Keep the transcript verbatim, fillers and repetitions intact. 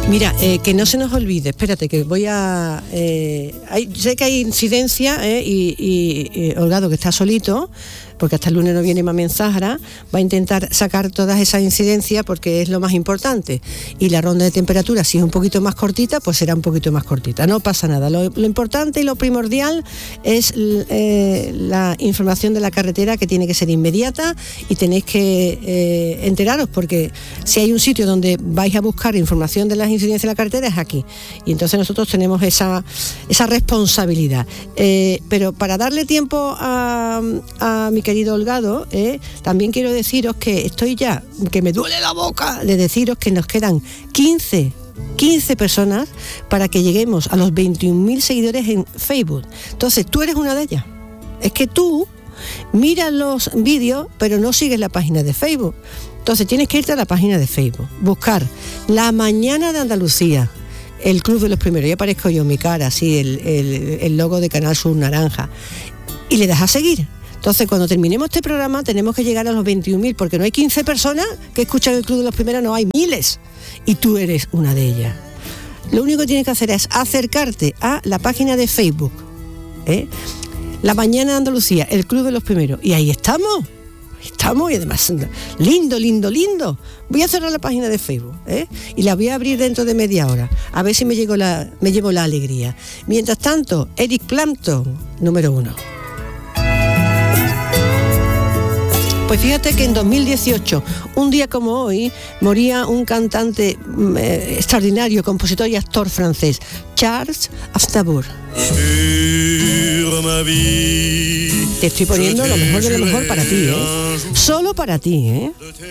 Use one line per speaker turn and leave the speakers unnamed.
Mira, eh, que no se nos olvide, espérate, que voy a... Eh, hay, sé que hay incidencia eh, y, y, y Holgado, que está solito, porque hasta el lunes no viene Mamen Zahara, va a intentar sacar todas esas incidencias porque es lo más importante. Y la ronda de temperatura, si es un poquito más cortita, pues será un poquito más cortita. No pasa nada. Lo, lo importante y lo primordial es eh, la información de la carretera, que tiene que ser inmediata, y tenéis que eh, enteraros, porque si hay un sitio donde vais a buscar información de las incidencias de la carretera, es aquí. Y entonces nosotros tenemos esa, esa responsabilidad. Eh, pero para darle tiempo a, a mi querido Holgado, eh, también quiero deciros que estoy ya, que me duele la boca de deciros que nos quedan quince personas para que lleguemos a los veintiún mil seguidores en Facebook. Entonces tú eres una de ellas. Es que tú miras los vídeos pero no sigues la página de Facebook. Entonces tienes que irte a la página de Facebook, buscar La Mañana de Andalucía, el Club de los Primeros, ya aparezco yo, mi cara, así, el, el, el logo de Canal Sur naranja, y le das a seguir. Entonces, cuando terminemos este programa, tenemos que llegar a los veintiún mil, porque no hay quince personas que escuchan el Club de los Primeros, no, hay miles, y tú eres una de ellas. Lo único que tienes que hacer es acercarte a la página de Facebook, ¿eh? La Mañana de Andalucía, el Club de los Primeros, y ahí estamos, estamos, y además, lindo, lindo, lindo. Voy a cerrar la página de Facebook, ¿eh? Y la voy a abrir dentro de media hora, a ver si me, llego la, me llevo la alegría. Mientras tanto, Eric Clapton, número uno. Pues fíjate que en dos mil dieciocho, un día como hoy, moría un cantante eh, extraordinario, compositor y actor francés, Charles Aznavour. Te estoy poniendo lo mejor de lo mejor para ti, ¿eh? Solo para ti, ¿eh?